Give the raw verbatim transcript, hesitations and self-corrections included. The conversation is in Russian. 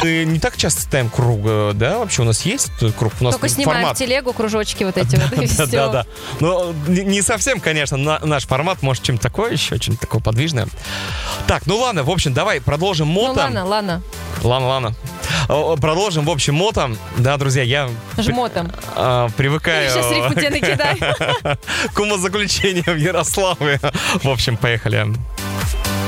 мы не так часто ставим круг, да? Вообще у нас есть круг? У нас Только снимаем формат. в телегу кружочки вот эти вот, и все. Да, да. Но не совсем, конечно, наш формат, может, чем-то такое еще, чем-то такое подвижное. Так, ну ладно, в общем, давай продолжим мото. Ну ладно, ладно. Ладно, ладно. Продолжим, в общем, мотом. Да, друзья, я... Жмотом. При, привыкаю... Сейчас рифму тебе накидай. К умозаключениям Ярославы. В общем, поехали.